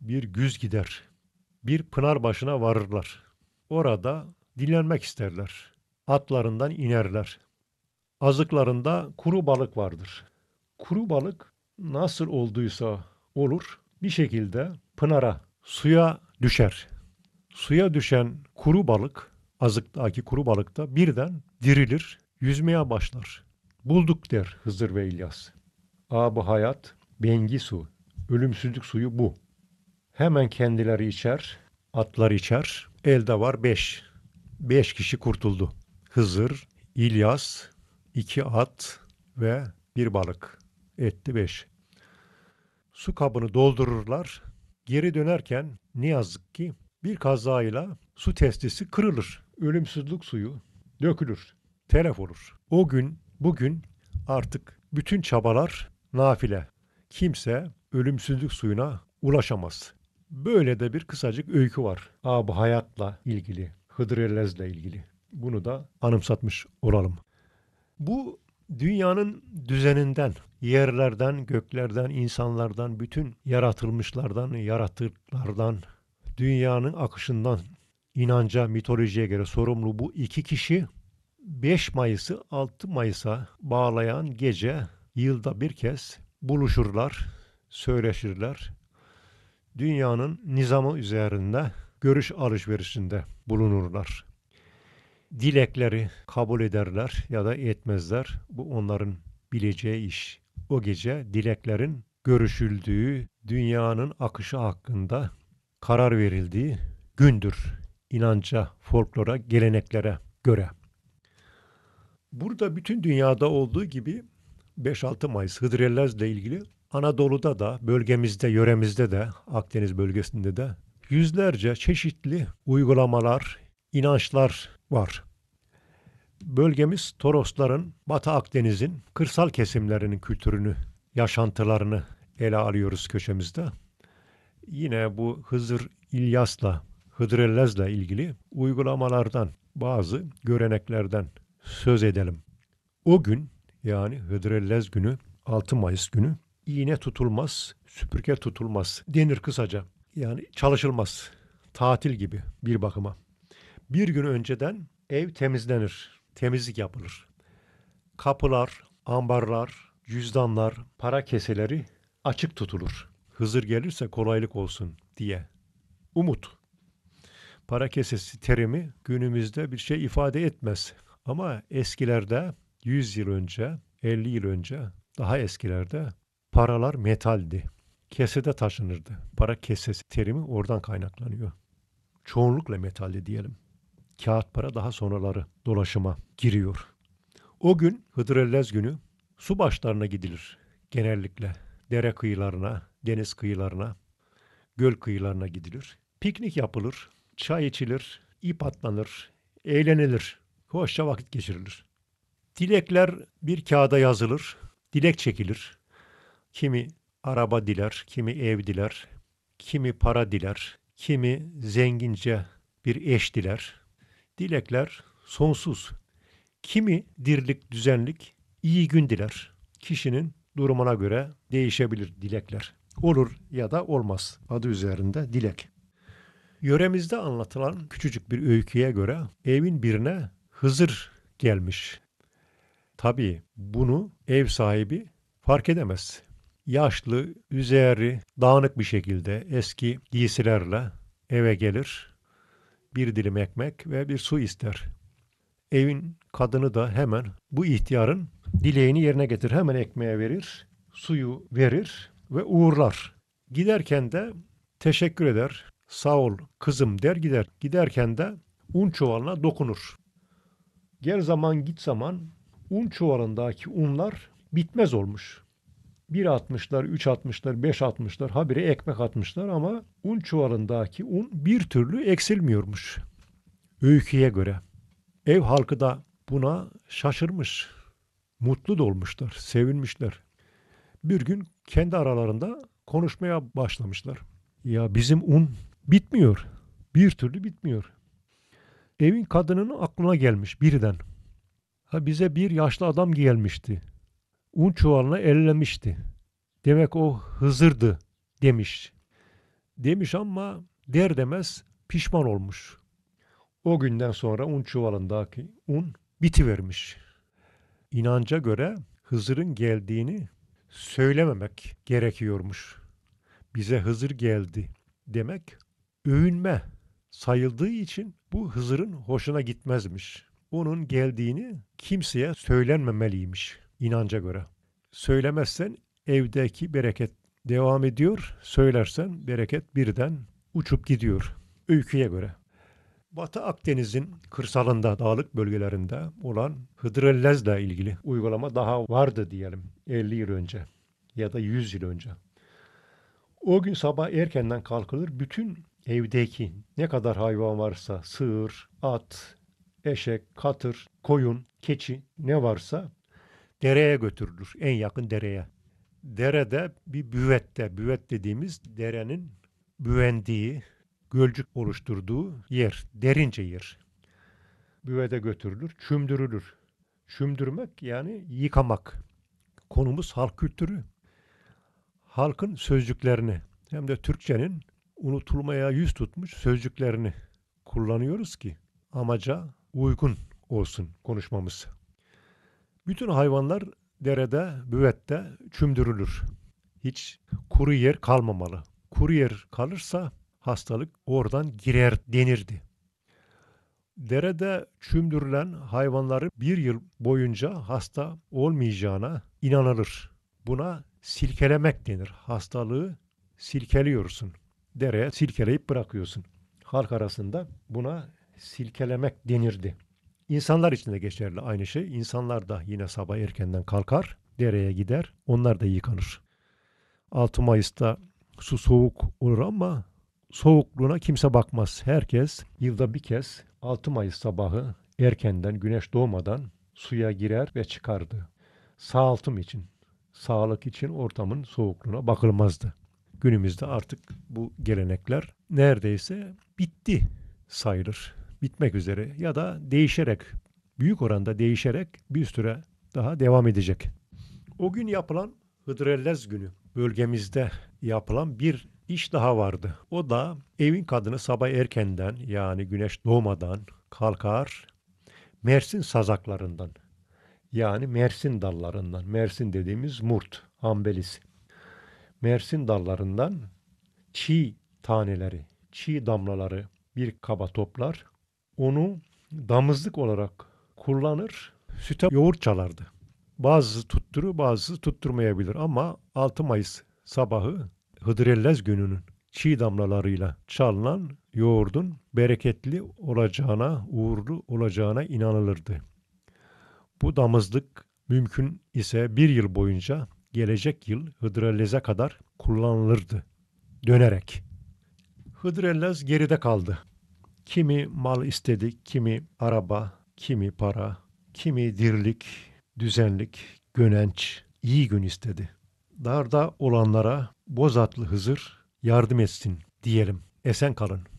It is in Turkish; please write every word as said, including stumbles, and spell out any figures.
bir güz gider. Bir pınar başına varırlar. Orada dinlenmek isterler. Atlarından inerler. Azıklarında kuru balık vardır. Kuru balık nasıl olduysa olur bir şekilde pınara, suya düşer. Suya düşen kuru balık, azıktaki kuru balık da birden dirilir, yüzmeye başlar. Bulduk der Hızır ve İlyas. Ab-ı hayat, bengi su, ölümsüzlük suyu bu. Hemen kendileri içer, atlar içer. Elde var beş. Beş kişi kurtuldu. Hızır, İlyas, iki at ve bir balık. Etti beş. Su kabını doldururlar. Geri dönerken ne yazık ki bir kazayla su testisi kırılır. Ölümsüzlük suyu dökülür. Telef olur. O gün, bugün artık bütün çabalar nafile. Kimse ölümsüzlük suyuna ulaşamaz. Böyle de bir kısacık öykü var. Ab-ı hayatla ilgili, Hıdrellez'le ilgili. Bunu da anımsatmış olalım. Bu dünyanın düzeninden, yerlerden, göklerden, insanlardan, bütün yaratılmışlardan, yaratıklardan, dünyanın akışından, inanca, mitolojiye göre sorumlu bu iki kişi beş Mayıs'ı altı Mayıs'a bağlayan gece yılda bir kez buluşurlar, söyleşirler. Dünyanın nizamı üzerinde görüş alışverişinde bulunurlar. Dilekleri kabul ederler ya da etmezler. Bu onların bileceği iş. O gece dileklerin görüşüldüğü, dünyanın akışı hakkında karar verildiği gündür. İnanca, folklora, geleneklere göre. Burada bütün dünyada olduğu gibi beş altı Mayıs Hıdrellez ile ilgili Anadolu'da da, bölgemizde, yöremizde de, Akdeniz bölgesinde de yüzlerce çeşitli uygulamalar, inançlar var. Bölgemiz Torosların, Batı Akdeniz'in kırsal kesimlerinin kültürünü, yaşantılarını ele alıyoruz köşemizde. Yine bu Hızır İlyas'la, Hıdrellez'le ilgili uygulamalardan, bazı göreneklerden söz edelim. O gün, yani Hıdrellez günü, altı Mayıs günü, iğne tutulmaz, süpürge tutulmaz denir kısaca. Yani çalışılmaz, tatil gibi bir bakıma. Bir gün önceden ev temizlenir, temizlik yapılır. Kapılar, ambarlar, cüzdanlar, para keseleri açık tutulur. Hızır gelirse kolaylık olsun diye. Umut. Para kesesi terimi günümüzde bir şey ifade etmez. Ama eskilerde yüz yıl önce, elli yıl önce, daha eskilerde paralar metaldi. Kesede taşınırdı. Para kesesi terimi oradan kaynaklanıyor. Çoğunlukla metalli diyelim. Kağıt para daha sonraları dolaşıma giriyor. O gün Hıdrellez günü su başlarına gidilir genellikle. Dere kıyılarına, deniz kıyılarına, göl kıyılarına gidilir. Piknik yapılır, çay içilir, ip atlanır, eğlenilir, hoşça vakit geçirilir. Dilekler bir kağıda yazılır, dilek çekilir. Kimi araba diler, kimi ev diler, kimi para diler, kimi zengince bir eş diler. Dilekler sonsuz. Kimi dirlik, düzenlik, iyi gün diler. Kişinin durumuna göre değişebilir dilekler. Olur ya da olmaz. Adı üzerinde dilek. Yöremizde anlatılan küçücük bir öyküye göre evin birine Hızır gelmiş. Tabii bunu ev sahibi fark edemez. Yaşlı, üzeri dağınık bir şekilde eski giysilerle eve gelir. Bir dilim ekmek ve bir su ister. Evin kadını da hemen bu ihtiyarın dileğini yerine getirir. Hemen ekmeğe verir, suyu verir ve uğurlar. Giderken de teşekkür eder. Sağ ol kızım der gider. Giderken de un çuvalına dokunur. Gel zaman git zaman un çuvalındaki unlar bitmez olmuş. Bir atmışlar, üç atmışlar, beş atmışlar, habire ekmek atmışlar ama un çuvalındaki un bir türlü eksilmiyormuş. Öyküye göre. Ev halkı da buna şaşırmış. Mutlu da olmuşlar, sevinmişler. Bir gün kendi aralarında konuşmaya başlamışlar. Ya bizim un bitmiyor. Bir türlü bitmiyor. Evin kadınının aklına gelmiş birden. Ha bize bir yaşlı adam gelmişti. Un çuvalına ellemişti. Demek o Hızır'dı demiş. demiş ama der demez pişman olmuş. O günden sonra un çuvalındaki un bitivermiş. İnanca göre Hızır'ın geldiğini söylememek gerekiyormuş. Bize Hızır geldi demek övünme sayıldığı için bu Hızır'ın hoşuna gitmezmiş. Onun geldiğini kimseye söylenmemeliymiş inanca göre. Söylemezsen evdeki bereket devam ediyor, söylersen bereket birden uçup gidiyor öyküye göre. Batı Akdeniz'in kırsalında, dağlık bölgelerinde olan Hıdrellez'le ilgili uygulama daha vardı diyelim elli yıl önce ya da yüz yıl önce. O gün sabah erkenden kalkılır, bütün evdeki ne kadar hayvan varsa sığır, at, eşek, katır, koyun, keçi ne varsa dereye götürülür, en yakın dereye. Derede bir büvette, büvet dediğimiz derenin büvendiği, gölcük oluşturduğu yer, derince yer. Büvete götürülür, çümdürülür. Çümdürmek yani yıkamak. Konumuz halk kültürü. Halkın sözcüklerini hem de Türkçenin unutulmaya yüz tutmuş sözcüklerini kullanıyoruz ki amaca uygun olsun konuşmamız. Bütün hayvanlar derede, büvette çümdürülür. Hiç kuru yer kalmamalı. Kuru yer kalırsa hastalık oradan girer denirdi. Derede çümdürülen hayvanların bir yıl boyunca hasta olmayacağına inanılır. Buna silkelemek denir. Hastalığı silkeliyorsun. Dereye silkeleyip bırakıyorsun. Halk arasında buna silkelemek denirdi. İnsanlar için de geçerli aynı şey. İnsanlar da yine sabah erkenden kalkar, dereye gider, onlar da yıkanır. altı Mayıs'ta su soğuk olur ama soğukluğuna kimse bakmaz. Herkes yılda bir kez altı Mayıs sabahı erkenden güneş doğmadan suya girer ve çıkardı. Sağaltım için, sağlık için ortamın soğukluğuna bakılmazdı. Günümüzde artık bu gelenekler neredeyse bitti sayılır. Bitmek üzere ya da değişerek, büyük oranda değişerek bir süre daha devam edecek. O gün yapılan Hıdrellez günü bölgemizde yapılan bir iş daha vardı. O da evin kadını sabah erkenden yani güneş doğmadan kalkar Mersin sazaklarından yani Mersin dallarından, Mersin dediğimiz murt, ambelisi. Mersin dallarından çiğ taneleri, çiğ damlaları bir kaba toplar. Onu damızlık olarak kullanır, süte yoğurt çalardı. Bazısı tutturur, bazısı tutturmayabilir ama altı Mayıs sabahı Hıdrellez gününün çiğ damlalarıyla çalınan yoğurdun bereketli olacağına, uğurlu olacağına inanılırdı. Bu damızlık mümkün ise bir yıl boyunca gelecek yıl Hıdrellez'e kadar kullanılırdı dönerek. Hıdrellez geride kaldı. Kimi mal istedi, kimi araba, kimi para, kimi dirlik, düzenlik, gönenç, iyi gün istedi. Darda olanlara Bozatlı Hızır yardım etsin diyelim. Esen kalın.